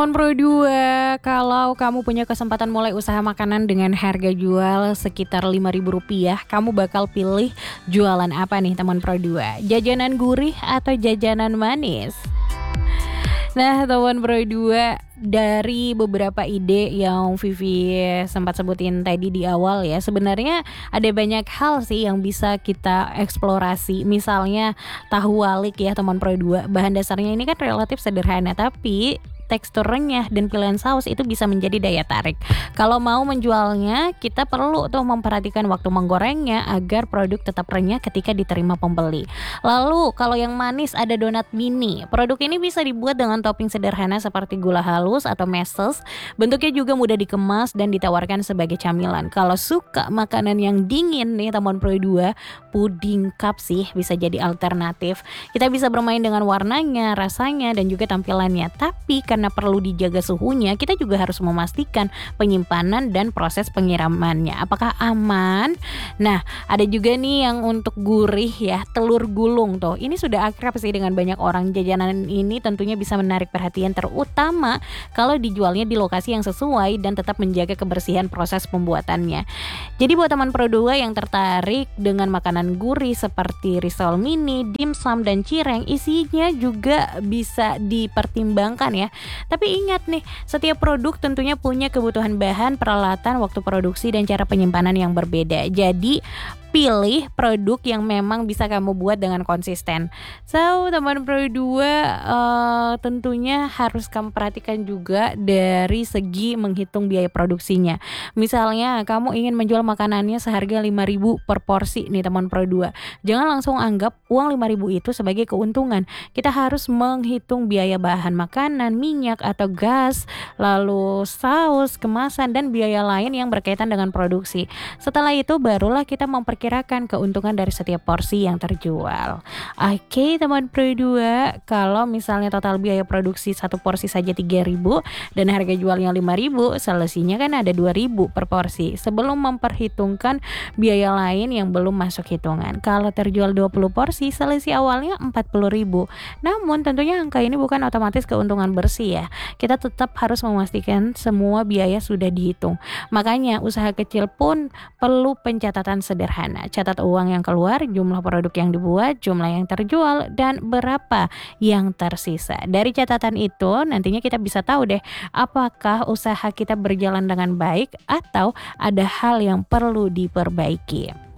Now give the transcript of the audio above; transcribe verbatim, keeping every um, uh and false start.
Teman Pro dua, kalau kamu punya kesempatan mulai usaha makanan dengan harga jual sekitar lima ribu rupiah, kamu bakal pilih jualan apa nih teman Pro dua? Jajanan gurih atau jajanan manis? Nah, teman Pro dua, dari beberapa ide yang Vivi sempat sebutin tadi di awal ya, sebenarnya ada banyak hal sih yang bisa kita eksplorasi. Misalnya tahu walik ya teman Pro dua, bahan dasarnya ini kan relatif sederhana, tapi tekstur renyah dan pilihan saus itu bisa menjadi daya tarik. Kalau mau menjualnya, kita perlu tuh memperhatikan waktu menggorengnya agar produk tetap renyah ketika diterima pembeli. Lalu kalau yang manis ada donat mini. Produk ini bisa dibuat dengan topping sederhana seperti gula halus atau meses. Bentuknya juga mudah dikemas dan ditawarkan sebagai camilan. Kalau suka makanan yang dingin nih teman Pro dua, puding cup sih bisa jadi alternatif. Kita bisa bermain dengan warnanya, rasanya dan juga tampilannya. Tapi kan karena perlu dijaga suhunya, kita juga harus memastikan penyimpanan dan proses pengiramannya apakah aman. Nah, ada juga nih yang untuk gurih ya, telur gulung tuh. Ini sudah akrab sih dengan banyak orang. Jajanan ini tentunya bisa menarik perhatian, terutama kalau dijualnya di lokasi yang sesuai dan tetap menjaga kebersihan proses pembuatannya. Jadi buat teman Pro dua yang tertarik dengan makanan gurih seperti risol mini, dimsum dan cireng, isinya juga bisa dipertimbangkan ya. Tapi ingat nih, setiap produk tentunya punya kebutuhan bahan, peralatan, waktu produksi, dan cara penyimpanan yang berbeda. Jadi pilih produk yang memang bisa kamu buat dengan konsisten. So, teman Pro dua, uh, tentunya harus kamu perhatikan juga dari segi menghitung biaya produksinya. Misalnya, kamu ingin menjual makanannya seharga lima ribu per porsi nih teman Pro dua. Jangan langsung anggap uang lima ribu itu sebagai keuntungan. Kita harus menghitung biaya bahan makanan, minyak atau gas, lalu saus, kemasan, dan biaya lain yang berkaitan dengan produksi. Setelah itu, barulah kita memperkirakan kirakan keuntungan dari setiap porsi yang terjual. Oke teman Pro dua, kalau misalnya total biaya produksi satu porsi saja tiga ribu dan harga jualnya lima ribu, selisihnya kan ada dua ribu per porsi sebelum memperhitungkan biaya lain yang belum masuk hitungan. Kalau terjual dua puluh porsi, selisih awalnya empat puluh ribu. Namun tentunya angka ini bukan otomatis keuntungan bersih ya. Kita tetap harus memastikan semua biaya sudah dihitung. Makanya usaha kecil pun perlu pencatatan sederhana. Catat uang yang keluar, jumlah produk yang dibuat, jumlah yang terjual, dan berapa yang tersisa. Dari catatan itu nantinya kita bisa tahu deh apakah usaha kita berjalan dengan baik atau ada hal yang perlu diperbaiki.